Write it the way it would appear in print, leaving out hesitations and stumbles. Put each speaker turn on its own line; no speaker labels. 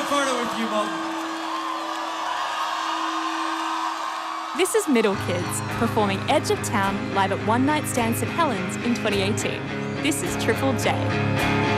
photo with you, Mom.
This is Middle Kids, performing Edge of Town live at One Night Stand St Helens in 2018. This is Triple J.